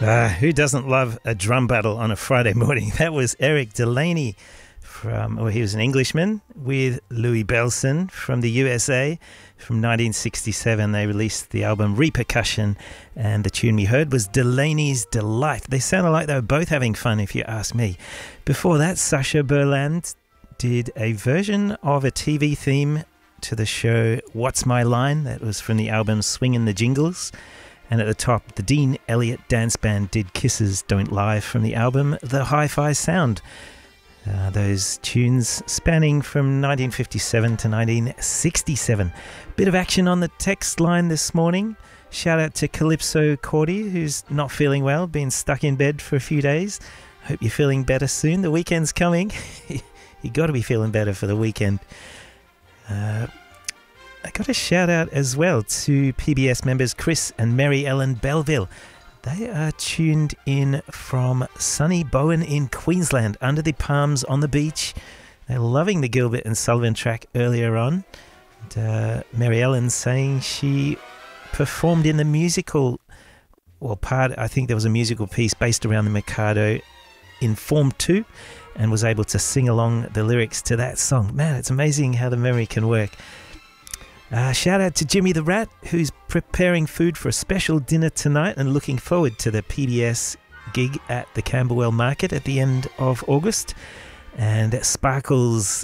Who doesn't love a drum battle on a Friday morning? That was Eric Delaney he was an Englishman, with Louis Bellson from the USA. From 1967, they released the album Repercussion, and the tune we heard was Delaney's Delight. They sounded like they were both having fun, if you ask me. Before that, Sacha Berland did a version of a TV theme to the show What's My Line? That was from the album Swingin' the Jingles. And at the top, the Dean Elliott Dance Band did Kisses Don't Lie from the album The Hi-Fi Sound. Those tunes spanning from 1957 to 1967. Bit of action on the text line this morning. Shout out to Calypso Cordy, who's not feeling well, been stuck in bed for a few days. Hope you're feeling better soon. The weekend's coming. You got to be feeling better for the weekend. I got a shout out as well to PBS members Chris and Mary Ellen Belleville. They are tuned in from sunny Bowen in Queensland, under the palms on the beach. They're loving the Gilbert and Sullivan track earlier on. And, Mary Ellen saying she performed in the musical, I think there was a musical piece based around the Mikado in Form 2, and was able to sing along the lyrics to that song. Man, it's amazing how the memory can work. Shout out to Jimmy the Rat, who's preparing food for a special dinner tonight and looking forward to the PBS gig at the Camberwell Market at the end of August. And Sparkles